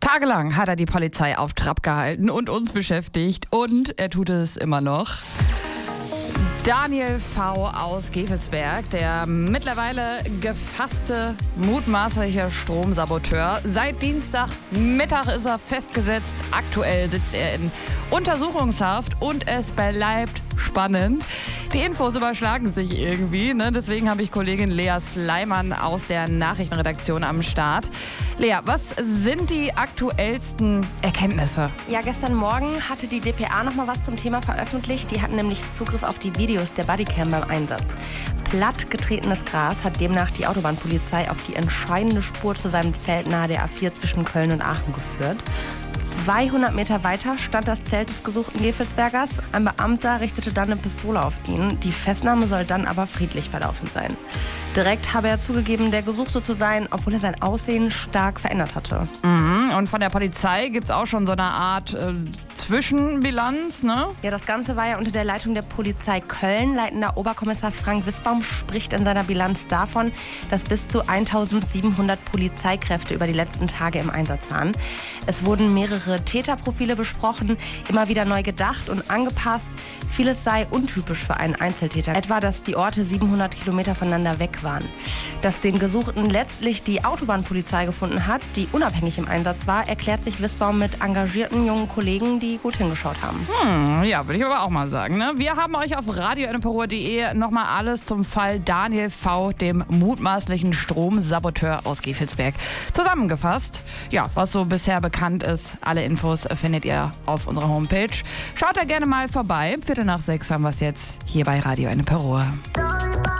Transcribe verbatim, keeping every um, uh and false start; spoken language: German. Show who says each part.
Speaker 1: Tagelang hat er die Polizei auf Trab gehalten und uns beschäftigt und er tut es immer noch. Daniel V. aus Gevelsberg, der mittlerweile gefasste, mutmaßliche Stromsaboteur. Seit Dienstagmittag ist er festgesetzt. Aktuell sitzt er in Untersuchungshaft und es bleibt spannend. Die Infos überschlagen sich irgendwie, ne? Deswegen habe ich Kollegin Lea Sleiman aus der Nachrichtenredaktion am Start. Lea, was sind die aktuellsten Erkenntnisse?
Speaker 2: Ja, gestern Morgen hatte die D P A noch mal was zum Thema veröffentlicht. Die hatten nämlich Zugriff auf die Videos der Bodycam beim Einsatz. Plattgetretenes Gras hat demnach die Autobahnpolizei auf die entscheidende Spur zu seinem Zelt nahe der A vier zwischen Köln und Aachen geführt. zweihundert Meter weiter stand das Zelt des gesuchten Gevelsbergers. Ein Beamter richtete dann eine Pistole auf ihn. Die Festnahme soll dann aber friedlich verlaufen sein. Direkt habe er zugegeben, der Gesuchte zu sein, obwohl er sein Aussehen stark verändert hatte.
Speaker 1: Mhm. Und von der Polizei gibt es auch schon so eine Art äh, Zwischenbilanz, ne?
Speaker 2: Ja, das Ganze war ja unter der Leitung der Polizei Köln. Leitender Oberkommissar Frank Wissbaum spricht in seiner Bilanz davon, dass bis zu eintausendsiebenhundert Polizeikräfte über die letzten Tage im Einsatz waren. Es wurden mehrere Täterprofile besprochen, immer wieder neu gedacht und angepasst. Vieles sei untypisch für einen Einzeltäter. Etwa, dass die Orte siebenhundert Kilometer voneinander weg waren. Dass den Gesuchten letztlich die Autobahnpolizei gefunden hat, die unabhängig im Einsatz war, erklärt sich Wissbaum mit engagierten jungen Kollegen, die gut hingeschaut haben.
Speaker 1: Hm, ja, würde ich aber auch mal sagen. Ne? Wir haben euch auf radio punkt n p r punkt de nochmal alles zum Fall Daniel V., dem mutmaßlichen Stromsaboteur aus Gevelsberg, zusammengefasst. Ja, was so bisher bekannt ist, alle Infos findet ihr auf unserer Homepage. Schaut da gerne mal vorbei. Viertel nach sechs haben wir es jetzt hier bei Radio punkt n p r punkt de.